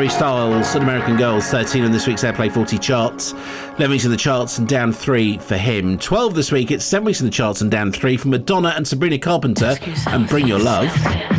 Harry Styles and American Girls, 13 on this week's Airplay 40 charts. 11 weeks in the charts and down 3 for him. 12 this week, it's 7 weeks in the charts and down 3 for Madonna and Sabrina Carpenter and Bring Your Love.